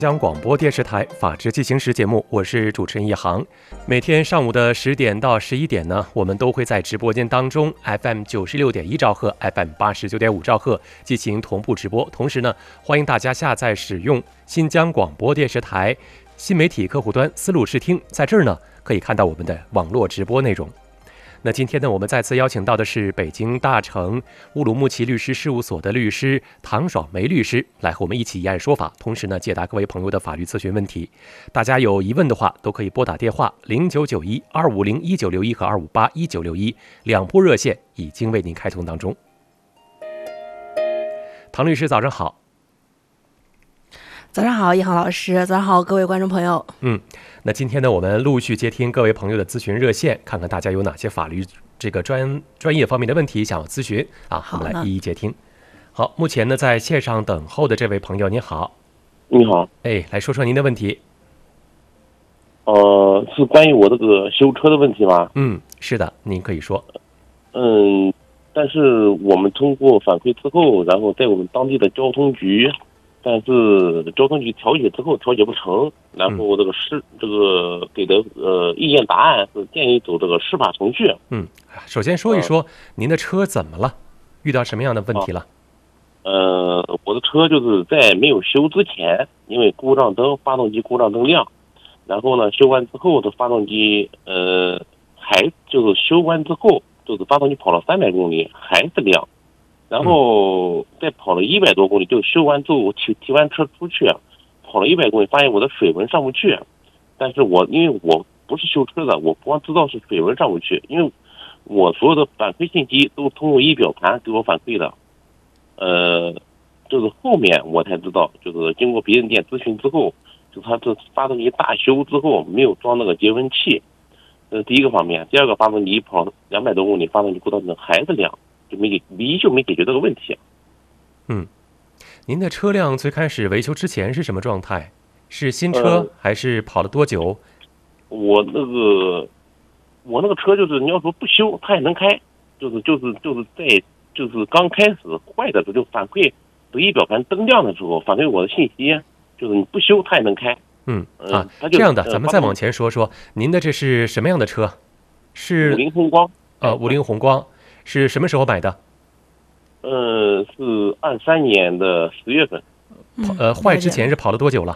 江广播电视台法治进行时节目，我是主持人一航。每天上午的10点到11点呢，我们都会在直播间当中 FM 96.1兆赫 FM 89.5兆赫进行同步直播。同时呢，欢迎大家下载使用新疆广播电视台新媒体客户端思路视听，在这儿呢可以看到我们的网络直播内容。那今天呢，我们再次邀请到的是北京大成乌鲁木齐律师事务所的律师唐爽梅律师，来和我们一起议案说法，同时呢，解答各位朋友的法律咨询问题。大家有疑问的话，都可以拨打电话0991-250-1961和258-1961，两部热线已经为您开通当中。唐律师，早上好。 早上好，一航老师，早上好，各位观众朋友。 那今天呢，我们陆续接听各位朋友的咨询热线，看看大家有哪些法律这个专业方面的问题想要咨询啊，我们来一一接听。好，目前呢在线上等候的这位朋友，您好。 你好。 来说说您的问题。 是关于我这个修车的问题吗？ 是的，您可以说。 但是我们通过反馈之后，然后在我们当地的交通局，但是交通局调解之后调解不成，然后这个给的意见答案是建议走这个司法程序。 首先说一说您的车怎么了，遇到什么样的问题了？ 我的车就是在没有修之前，因为发动机故障灯亮，然后呢修完之后的发动机修完之后就是发动机跑了300公里还是亮。然后再跑了100多公里，就修完之后我提完车出去，跑了100公里，发现我的水温上不去。但是因为我不是修车的，我光知道是水温上不去，因为我所有的反馈信息都通过仪表盘给我反馈的。就是后面我才知道，就是经过别人店咨询之后，就他这发动机大修之后没有装那个节温器，这是第一个方面。第二个，发动机跑200多公里，发动机故障灯还是亮。依旧没解决这个问题。 您的车辆最开始维修之前是什么状态？是新车还是跑了多久？我那个车就是你要说不修它也能开，就是刚开始坏的时候就反馈仪表盘灯亮的时候反馈我的信息，就是你不修它也能开。 这样的，咱们再往前说说，您的这是什么样的车？是 50宏光。 50宏光。是什么时候买的？ 是23年的10月份。 坏之前是跑了多久了？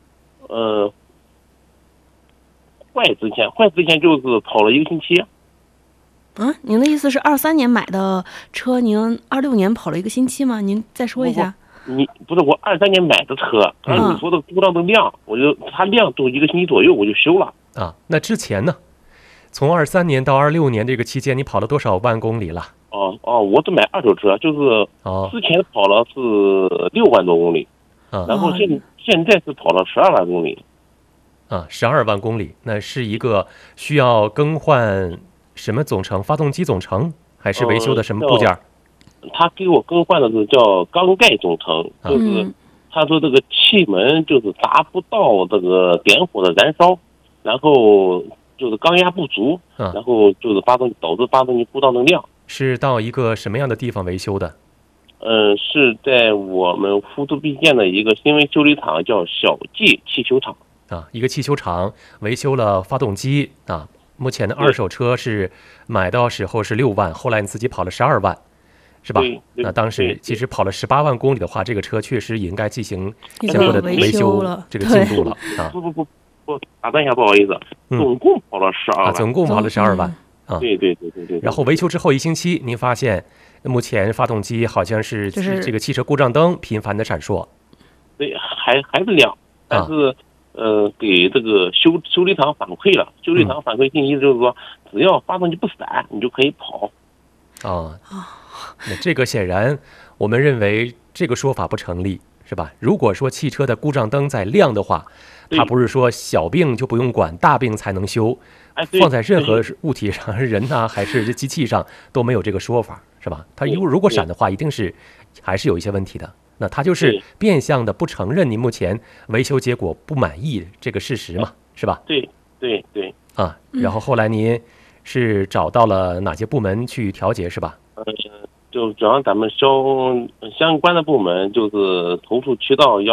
坏之前就是跑了1个星期。 您的意思是23年买的车，您26年跑了1个星期吗？您再说一下。 不是我23年买的车，你说的故障灯亮，它亮都1个星期左右我就修了。 那之前呢？从23年到26年这个期间，你跑了多少万公里了？ 我只买二手车，就是之前跑了是6万多公里，然后现在是跑了12万公里。 12万公里，那是一个需要更换什么总成？发动机总成，还是维修的什么部件？ 他给我更换的是叫缸盖总成，就是他说这个气门就是达不到这个点火的燃烧，然后就是缸压不足，然后就是导致发动机故障灯亮。 是到一个什么样的地方维修的？ 是在我们呼都毕县的一个新维修理厂，叫小季汽修厂。 一个汽修厂维修了发动机目前的二手车是买到时候是6万，后来你自己跑了12万，是吧？那当时其实跑了18万公里的话，这个车确实应该进行相关的维修这个进度了。 不，打断一下，不好意思，总共跑了12万。 总共跑了12万。 对。 然后维修之后1星期，您发现目前发动机好像是这个汽车故障灯频繁的闪烁。 对，还是亮，但是给这个修理厂反馈了，修理厂反馈信息就是说，只要发动机不闪，你就可以跑。 那这个显然我们认为这个说法不成立，是吧？如果说汽车的故障灯在亮的话，它不是说小病就不用管，大病才能修。放在任何物体上，人还是机器上都没有这个说法，是吧？它如果闪的话，一定是还是有一些问题的。那它就是变相的不承认您目前维修结果不满意这个事实嘛，是吧？ 对。 然后后来您是找到了哪些部门去调节，是吧？ 就主要咱们相关的部门就是投诉渠道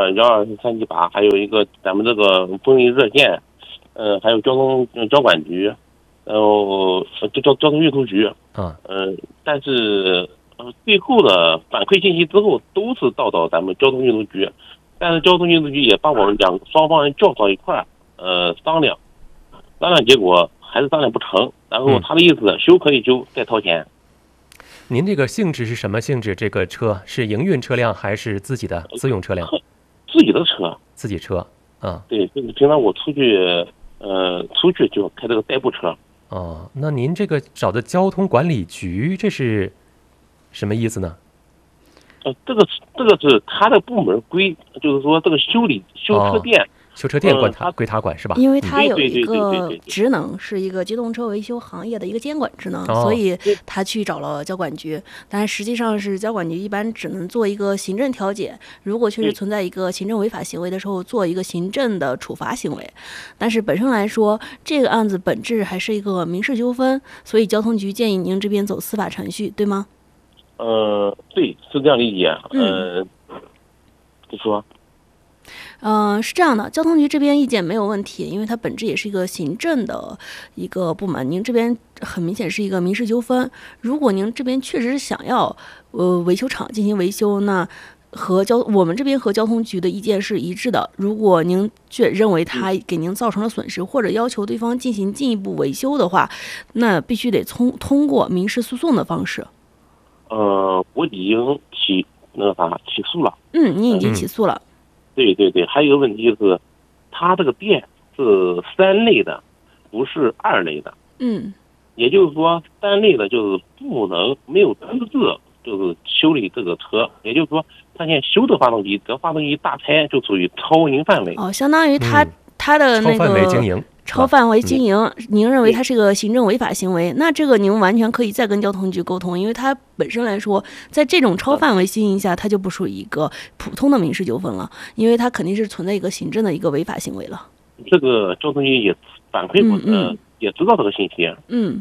1212378，还有一个咱们这个风力热线，还有交管局，然后交通运输局啊， 但是最后的反馈信息之后都是到咱们交通运输局，但是交通运输局也把我们双方人叫到一块商量，结果还是商量不成，然后他的意思修可以修，再掏钱。 您这个性质是什么性质？这个车是营运车辆还是自己的自用车辆？ 自己的车。 自己车啊。 对，平常我出去就开这个代步车。 哦，那您这个找的交通管理局，这是什么意思呢？ 这个是他的部门就是说这个修车店。 修车店归他管是吧？ 因为他有一个职能，是一个机动车维修行业的一个监管职能，所以他去找了交管局。但实际上是交管局一般只能做一个行政调解，如果确实存在一个行政违法行为的时候，做一个行政的处罚行为。但是本身来说，这个案子本质还是一个民事纠纷，所以交通局建议您这边走司法程序，对吗？ 对，是这样理解。你说。 是这样的，交通局这边意见没有问题，因为它本质也是一个行政的一个部门。您这边很明显是一个民事纠纷，如果您这边确实想要维修厂进行维修，那我们这边和交通局的意见是一致的。如果您认为他给您造成了损失，或者要求对方进行进一步维修的话，那必须得通过民事诉讼的方式。 我已经起诉了。 你已经起诉了。 对，还有一个问题是，他这个店是3类的，不是2类的。也就是说3类的就是没有资质，就是修理这个车。也就是说，他现在修的发动机，只要发动机一大拆，就属于超营范围。 相当于他的那个超范围经营。 超范围经营，您认为它是个行政违法行为，那这个您完全可以再跟交通局沟通，因为它本身来说，在这种超范围经营下，它就不属于一个普通的民事纠纷了，因为它肯定是存在一个行政的一个违法行为了。 这个交通局也反馈过，也知道这个信息。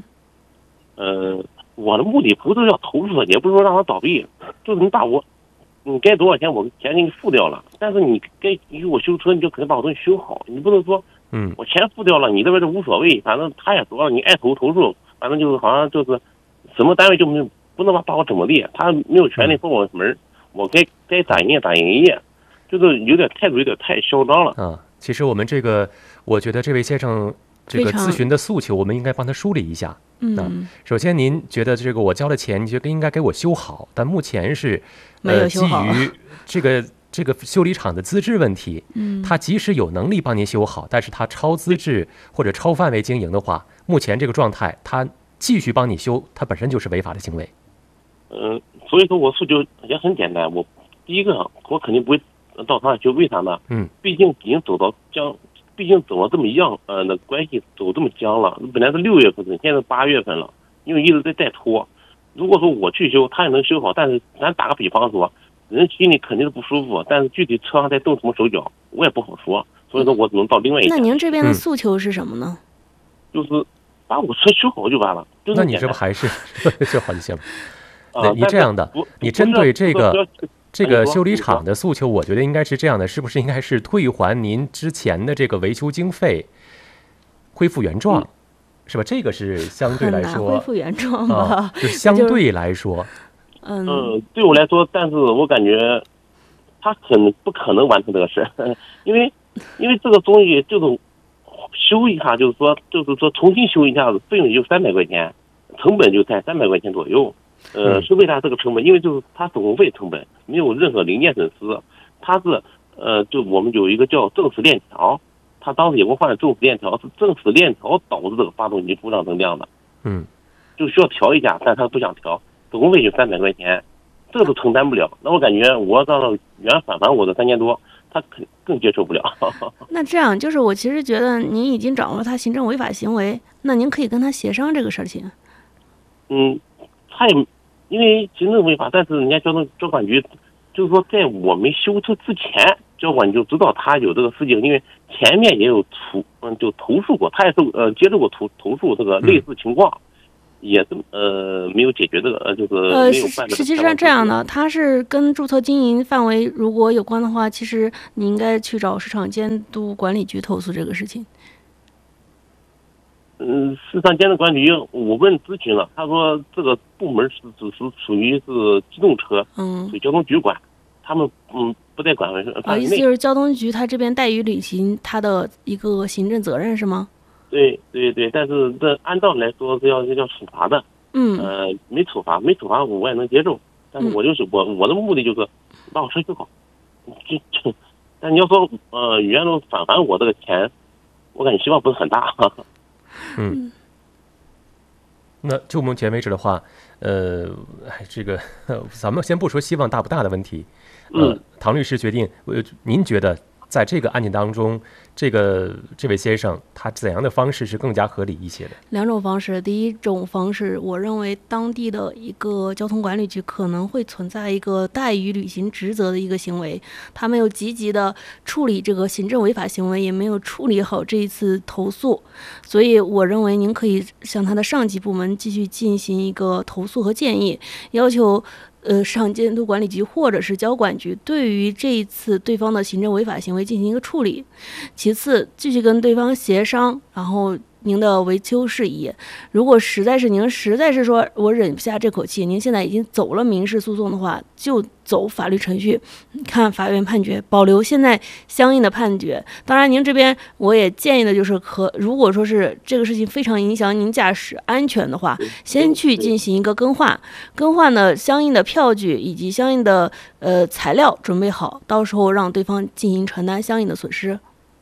我的目的不是要投诉他，也不是说让他倒闭，就是你该多少钱我钱给你付掉了，但是你该给我修车，你就肯定把我东西修好，你不能说。我钱付掉了，你这边就无所谓，反正他也说了，你爱投诉，反正就是好像就是什么单位就不能把我怎么地，他没有权利封我门，我该打营业，就是态度有点太嚣张了。 其实我觉得这位先生这个咨询的诉求，我们应该帮他梳理一下。首先您觉得这个我交了钱，你觉得应该给我修好，但目前是基于这个修理厂的资质问题，他即使有能力帮您修好，但是他超资质或者超范围经营的话，目前这个状态，他继续帮你修，他本身就是违法的行为。 所以说我诉求也很简单，第一个我肯定不会到他那去，为啥呢？毕竟已经走到这么样的关系走这么僵了，本来是6月份，现在8月份了，因为一直在拖。如果说我去修，他也能修好，但是咱打个比方说。人心里肯定是不舒服，但是具体车上在动什么手脚，我也不好说，所以说我只能到另外一家。 那您这边的诉求是什么呢？ 就是把我车修好就完了。 那你这不还是修好就行了？你这样的，你针对这个修理厂的诉求，我觉得应该是这样的，是不是应该是退还您之前的这个维修经费，恢复原状，是吧？这个是相对来说很难恢复原状吧？ 就相对来说。 对我来说，但是我感觉他不可能完成这个事，因为这个东西就是修一下，就是说重新修一下子，费用也就300块钱，成本就在300块钱左右。是为啥这个成本？因为就是他手工费成本，没有任何零件损失。他是就我们有一个叫正时链条，他当时也给我换了正时链条，是正时链条导致这个发动机故障增量的。就需要调一下，但他不想调。手工费就300块钱，这个都承担不了。那我感觉我要让原返还我的3千多，他更接受不了。 那这样就是我其实觉得您已经掌握他行政违法行为，那您可以跟他协商这个事情。 他也因为行政违法，但是人家交管局就是说，在我没修车之前，交管就知道他有这个事情，因为前面也有就投诉过，他也是接受过投诉这个类似情况。 也是没有解决这个就是没有办实际上这样的，它是跟注册经营范围如果有关的话，其实你应该去找市场监督管理局投诉这个事情。 市场监督管理局我问咨询了，他说这个部门只是属于是机动车，属于交通局管，他们不在管范围内。 意思就是交通局他这边怠于履行他的一个行政责任是吗？ 对，但是这按照来说是要处罚的。没处罚我也能接受，但是我就是我的目的就是把我车修好，但你要说原路返还我这个钱，我感觉希望不是很大。 那就目前为止的话，这个咱们先不说希望大不大的问题，唐律师决定，您觉得在这个案件当中，这位先生他怎样的方式是更加合理一些的？ 两种方式，第一种方式，我认为当地的一个交通管理局可能会存在一个怠于履行职责的一个行为，他没有积极的处理这个行政违法行为，也没有处理好这一次投诉，所以我认为您可以向他的上级部门继续进行一个投诉和建议，要求市场监督管理局或者是交管局对于这一次对方的行政违法行为进行一个处理。其次，继续跟对方协商，然后您的维修事宜。如果您实在是说我忍不下这口气，您现在已经走了民事诉讼的话，就走法律程序，看法院判决，保留现在相应的判决。当然，您这边我也建议的就是，如果说是这个事情非常影响您驾驶安全的话，先去进行一个更换的相应的票据以及相应的材料准备好，到时候让对方进行承担相应的损失。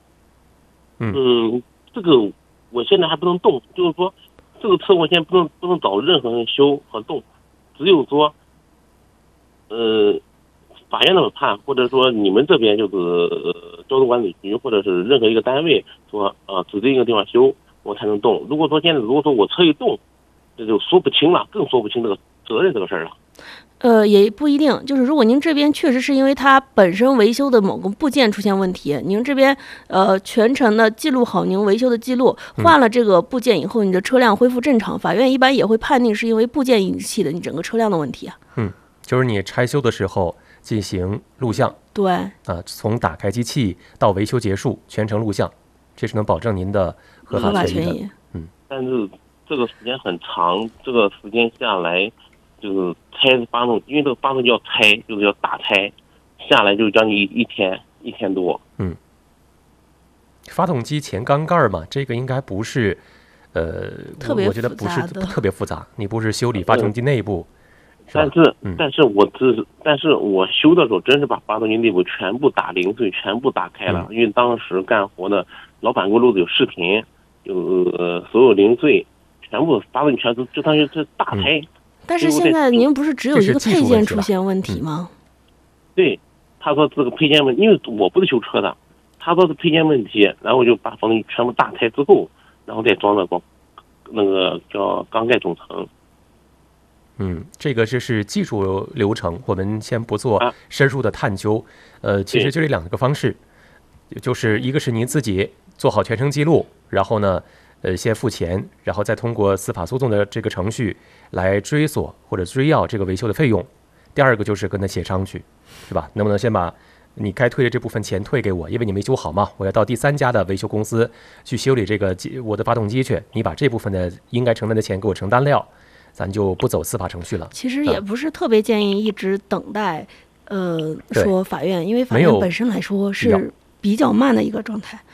这个我现在还不能动，就是说这个车我现在不能找任何人修和动，只有说法院的判，或者说你们这边就是交通管理局或者是任何一个单位说指定一个地方修，我才能动。如果说我车一动，这就说不清了，更说不清这个责任这个事儿了。 也不一定，就是如果您这边确实是因为它本身维修的某个部件出现问题，您这边全程的记录好您维修的记录，换了这个部件以后，你的车辆恢复正常，法院一般也会判定是因为部件引起的你整个车辆的问题啊。 就是你拆修的时候进行录像， 对从打开机器到维修结束全程录像，这是能保证您的合法权益的。 但是这个时间很长，这个时间下来。就是拆发动，因为这个发动机要拆，就是要打拆，下来就将近一天多。 发动机前缸盖嘛，这个应该不是，我觉得不是特别复杂。你不是修理发动机内部， 但是我修的时候，真是把发动机内部全部打零碎，全部打开了。因为当时干活的老板给我录的有视频，所有零碎全部发动机全就当于是大拆。 但是现在您不是只有一个配件出现问题吗？ 对，他说这个配件问题，因为我不是修车的，他说是配件问题，然后我就把发动机全部大拆之后，然后再装那个叫缸盖总成。 这个是技术流程，我们先不做深入的探究。其实就这两个方式，就是一个是您自己做好全程记录，然后呢，先付钱，然后再通过司法诉讼的这个程序来追索或者追要这个维修的费用。第二个就是跟他协商去，是吧？能不能先把你该退的这部分钱退给我，因为你没修好嘛，我要到第三家的维修公司去修理我的发动机去，你把这部分的应该承担的钱给我承担了，咱就不走司法程序了。 其实也不是特别建议一直等待说法院，因为法院本身来说是比较慢的一个状态。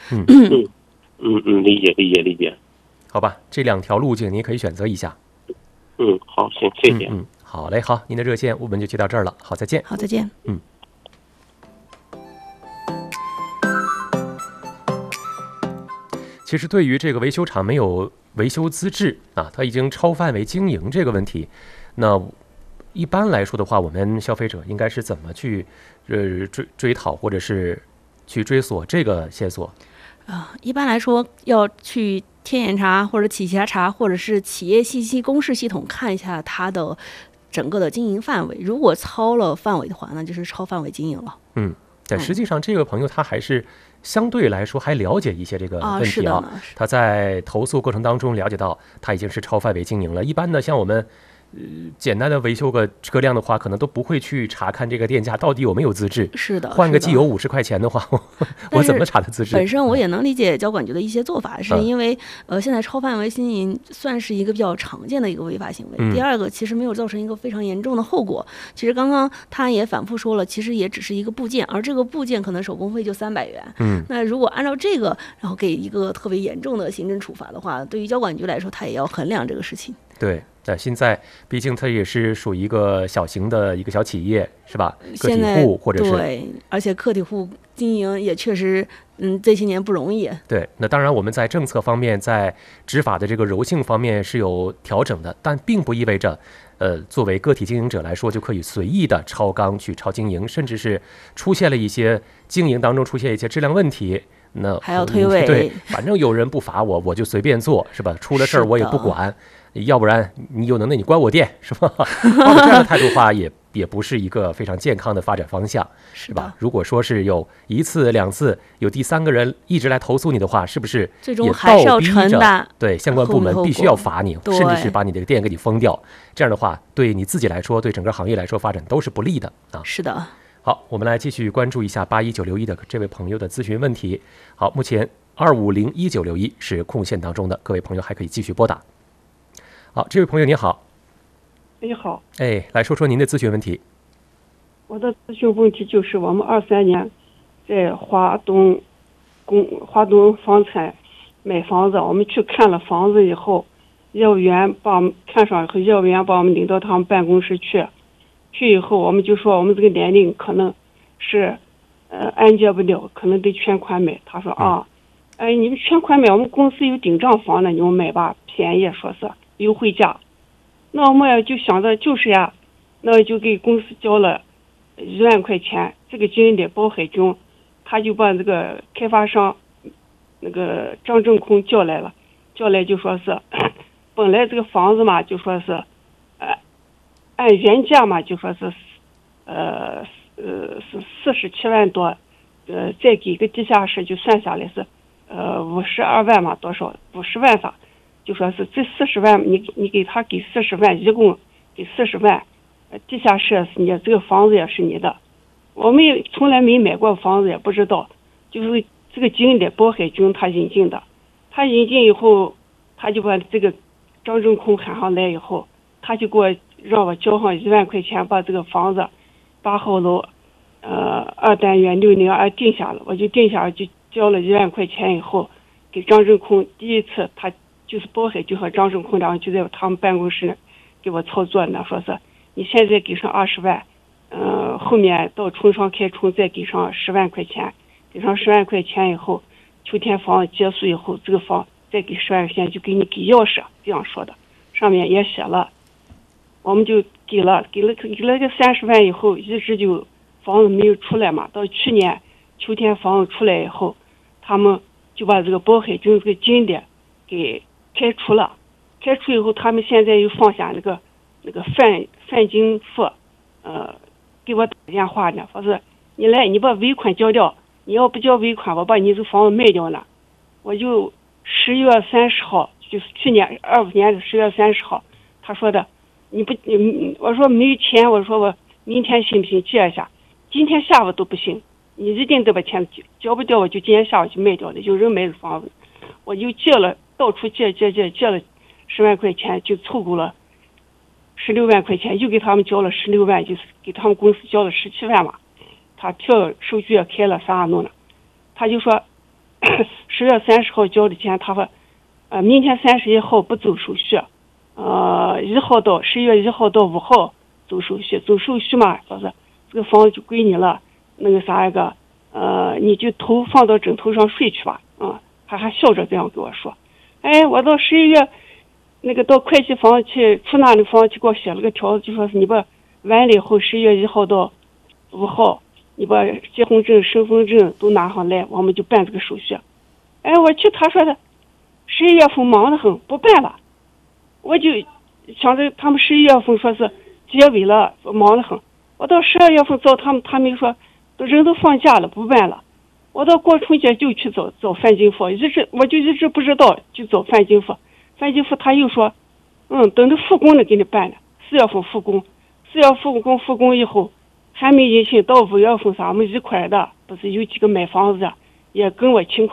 理解。 好吧，这两条路径你可以选择一下。 好，行，谢谢。 好嘞，好，您的热线我们就接到这儿了。好，再见。 好，再见。 其实对于这个维修厂没有维修资质它已经超范围经营这个问题，那一般来说的话，我们消费者应该是怎么去追讨或者是去追索这个线索？ 一般来说要去天眼查或者企查查或者是企业信息公示系统看一下它的整个的经营范围，如果超了范围的话，那就是超范围经营了。 但实际上这个朋友他还是相对来说还了解一些这个问题啊。他在投诉过程当中了解到他已经是超范围经营了。一般的像我们简单的维修个车辆的话，可能都不会去查看这个店家到底有没有资质。 是的， 换个机油50块钱的话，我怎么查他资质？ 本身我也能理解交管局的一些做法，是因为现在超范围经营算是一个比较常见的一个违法行为。第二个，其实没有造成一个非常严重的后果。其实刚刚他也反复说了，其实也只是一个部件，而这个部件可能手工费就300元。那如果按照这个，然后给一个特别严重的行政处罚的话，对于交管局来说，他也要衡量这个事情。 对。现在毕竟它也是属于一个小型的一个小企业，是吧？个体户或者是对，而且个体户经营也确实，这些年不容易。 对，那当然我们在政策方面，在执法的这个柔性方面是有调整的，但并不意味着，作为个体经营者来说就可以随意的超纲去超经营，甚至是出现了一些经营当中出现一些质量问题。那还要推诿， 对，反正有人不罚我，我就随便做，是吧？出了事儿我也不管，要不然你有能耐你关我店，是吧？这样的态度话也不是一个非常健康的发展方向，是吧？如果说是有1次2次，有第3个人一直来投诉你的话，是不是最终还是要承担？ 对，相关部门必须要罚你，甚至是把你这个店给你封掉。这样的话，对你自己来说，对整个行业来说，发展都是不利的啊。 是的。 好，我们来继续关注一下81961的这位朋友的咨询问题。好，目前2501961是空线当中的，各位朋友还可以继续拨打。好，这位朋友你好。 你好。 来说说您的咨询问题。 我的咨询问题就是我们23年在华东房产买房子，我们去看了房子以后，业务员把我们看上以后，业务员把我们领到他们办公室去以后，我们就说我们这个年龄可能是按揭不了，可能得全款买。他说你们全款买，我们公司有顶账房呢，你们买吧，便宜，说是优惠价。那我们就想着就是呀，那就给公司交了1万块钱，这个经理包海军，他就把这个开发商那个张正空叫来就说是本来这个房子嘛，就说是按原价嘛，就说是47万多，再给个地下室就算下来是52万嘛，多少50万法，就说是这40万你给他给40万，一共给40万，地下室是你这个房子也是你的。我们也从来没买过房子，也不知道，就是这个经理包海军他引进的，他引进以后，他就把这个张正空喊上来以后，他就给我让我交上1万块钱，把这个房子8号楼2单元602定下了，我就定下了，就交了1万块钱以后，给张正空第一次他就是包海就和张正空两个就在他们办公室给我操作呢，说是你现在给上20万，后面到春商开春再给上10万块钱，给上10万块钱以后，秋天房结束以后，这个房再给10万块钱就给你给钥匙，这样说的，上面也写了。我们就给了个30万以后，一直就房子没有出来嘛。到去年秋天房子出来以后，他们就把这个包海军这个经理给开除了。开除以后，他们现在又放下那个范金富，给我打电话呢，说是你来，你把尾款交掉，你要不交尾款，我把你这房子卖掉了。我就10月30号，就是去年25年的10月30号，他说的。我说没有钱，我说我明天行不行借一下，今天下午都不行，你一定得把钱交不掉，我就今天下午就卖掉了，有人买的房子，我就借了，到处借了10万块钱，就凑够了16万块钱，又给他们交了16万，就是给他们公司交了17万嘛。他票手续也开了，啥弄了，他就说10月30号交的钱，他说明天31号不走手续。11月1号到5号走手续嘛，说是这个房子就归你了，那个啥你就头放到枕头上睡去吧，他还笑着这样跟我说。我到11月那个到会计房去出纳的房去给我写了个条子，就说是你把完了以后10月1号到5号你把结婚证身份证都拿上来，我们就办这个手续。我去，他说的11月份忙得很不办了，我就想着他们11月份说是结尾了，忙得很。我到12月份找他们又说人都放假了不办了。 我到过春节就去找范金富，我就一直不知道，就找范金富。范金富他又说，等着复工了给你办了，4月份复工复工以后还没音信，到5月份咱们一块的不是有几个买房子也跟我情况。